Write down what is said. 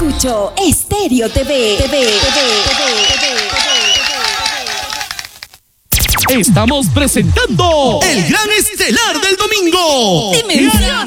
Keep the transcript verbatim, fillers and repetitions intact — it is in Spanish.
escucho Estéreo T V. T V, T V, T V, T V. Estamos presentando el gran estelar del domingo. Dimensión